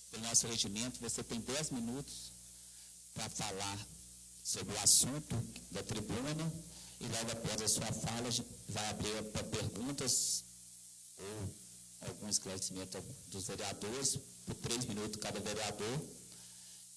pelo nosso regimento, você tem 10 minutos para falar sobre o assunto da tribuna e logo após a sua fala vai abrir para perguntas ou algum esclarecimento dos vereadores, por 3 minutos cada vereador.